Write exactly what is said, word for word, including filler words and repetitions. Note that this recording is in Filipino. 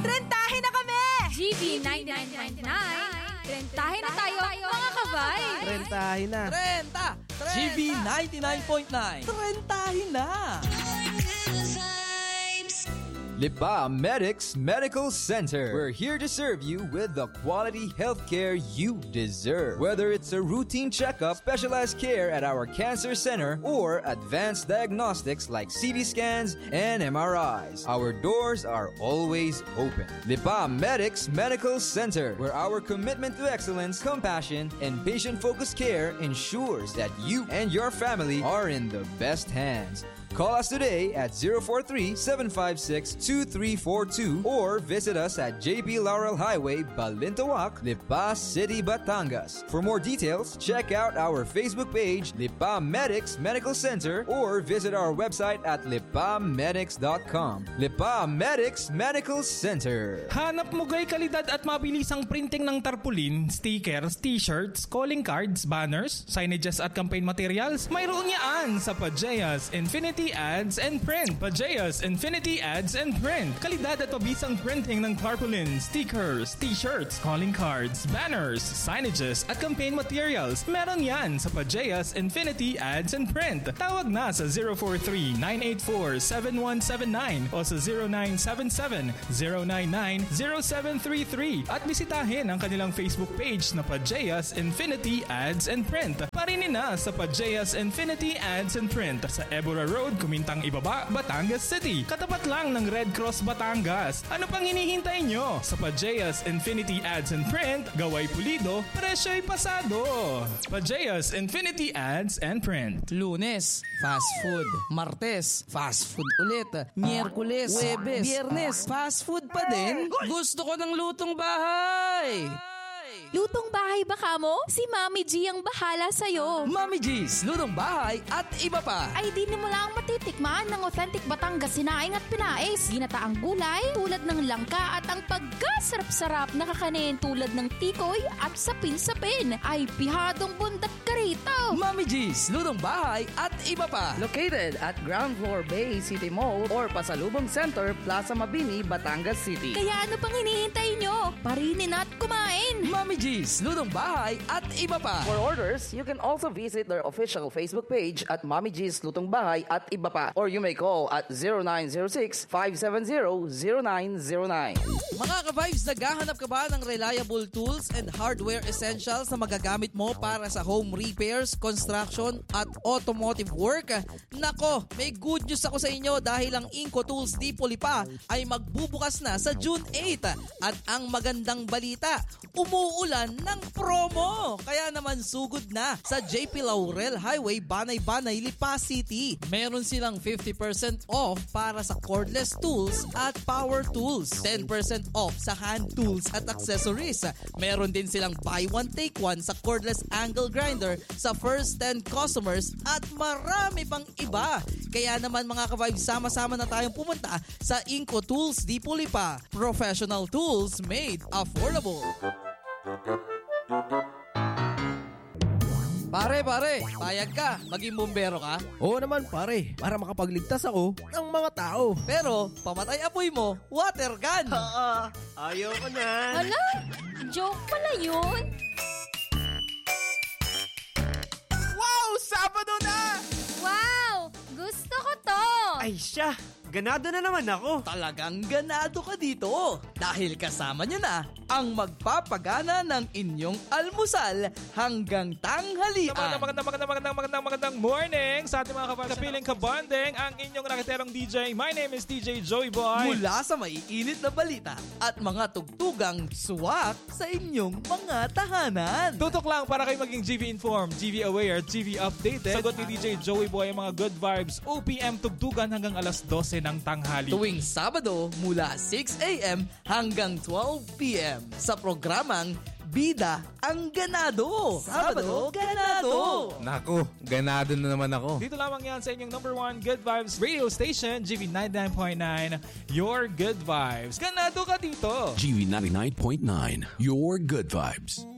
Trentahin na kami! G B ninety-nine point nine. Trentahin na tayo, mga kabay! Trentahin na. Trenta! G B ninety-nine point nine. Trentahin na! Lipa Medics Medical Center. We're here to serve you with the quality healthcare you deserve. Whether it's a routine checkup, specialized care at our cancer center, or advanced diagnostics like C T scans and M R Is, our doors are always open. Lipa Medics Medical Center, where our commitment to excellence, compassion, and patient-focused care ensures that you and your family are in the best hands. Call us today at zero four three, seven five six, two three four two or visit us at J P Laurel Highway, Balintawak, Lipa City, Batangas. For more details, check out our Facebook page, Lipa Medics Medical Center, or visit our website at lipa medics dot com. Lipa Medics Medical Center. Hanap mo gay kalidad at mabilisang printing ng tarpaulin, stickers, t-shirts, calling cards, banners, signages at campaign materials? Mayroon yan sa Pajeas Infinity Ads and Print. Pajeas Infinity Ads and Print. Kalidad at pabisang printing ng tarpaulin, stickers, t-shirts, calling cards, banners, signages at campaign materials. Meron yan sa Pajeas Infinity Ads and Print. Tawag na sa zero four three, nine eight four, seven one seven nine o sa zero nine seven seven, zero nine nine, zero seven three three at bisitahin ang kanilang Facebook page na Pajeas Infinity Ads and Print. Parinin na sa Pajeas Infinity Ads and Print sa Ebora Road, Kumintang Ibaba, Batangas City. Katapat lang ng Red Cross Batangas. Ano pang hinihintay nyo? Sa Pajeas Infinity Ads and Print, gaway pulido, presyo'y pasado. Pajeas Infinity Ads and Print. Lunes, fast food. Martes, fast food ulit. Miyerkules, Huwebes, Biyernes, fast food pa din. Gusto ko ng lutong bahay. Lutong bahay ba kamo? Si Mami G ang bahala sa'yo. Mami G's, lutong bahay at iba pa. Ay di mo lang matitikman ng authentic Batangas sinaing at pinais. Ginataang gulay tulad ng langka at ang pagkasarap-sarap na kakanin tulad ng tikoy at sapin-sapin. Ay pihadong bundat ka rito. Mami G's, lutong bahay at iba pa. Located at ground floor Bay City Mall or Pasalubong Center, Plaza Mabini, Batangas City. Kaya ano pang hinihintay nyo? Parinin at kumain. Mami G's, lutong bahay at iba pa. For orders, you can also visit their official Facebook page at Mami G's Lutong Bahay at iba pa. Or you may call at zero nine zero six, five seven zero, zero nine zero nine. Mga ka-vibes, naghahanap ka ba ng reliable tools and hardware essentials na magagamit mo para sa home repairs, construction at automotive work? Nako, may good news ako sa inyo dahil ang Inco Tools Depot Lipa ay magbubukas na sa June eighth. At ang magandang balita, umuulan ng promo. Kaya naman sugod na sa J P Laurel Highway, Banay-Banay, Lipa City. Meron silang fifty percent off para sa cordless tools at power tools. ten percent off sa hand tools at accessories. Meron din silang buy one take one sa cordless angle grinder sa first ten customers at marami pang iba. Kaya naman mga ka-vibes, sama-sama na tayong pumunta sa Inco Tools Depot Lipa. Professional tools made affordable. Pare, pare, payag ka, maging bumbero ka? Oo naman pare, para makapagligtas ako ng mga tao. Pero, pamatay apoy mo, water gun. Oo, ayaw ko na. Hala, joke pala yun. Wow, Sabado na! Wow, gusto ko to. Ay siya, ganado na naman ako. Talagang ganado ka dito dahil kasama niyo na ang magpapagana ng inyong almusal hanggang tanghalian. Magandang, magandang, magandang, magandang, magandang, magandang morning sa ating mga kapiling kabanding, ang inyong rakiterong D J. My name is D J Joey Boy. Mula sa maiinit na balita at mga tugtugang suwak sa inyong mga tahanan. Tutok lang para kayo maging G V informed, G V aware, G V updated. Sagot ni D J Joey Boy ang mga good vibes, O P M tugtugan hanggang alas dose ng tanghali. Tuwing Sabado mula six a.m. hanggang twelve p.m. sa programang Bida ang Ganado. Sabado, Ganado. Naku, ganado na naman ako. Dito lamang yan sa inyong number one Good Vibes radio station, G V ninety-nine point nine, Your Good Vibes. Ganado ka dito. G V ninety-nine point nine, Your Good Vibes.